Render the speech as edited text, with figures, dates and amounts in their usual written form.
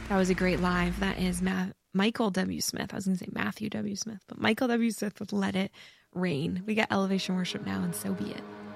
That was a great live. That is Michael W. Smith. I was going to say Matthew W. Smith, but Michael W. Smith with Let It Rain. We got Elevation Worship now, and so be it.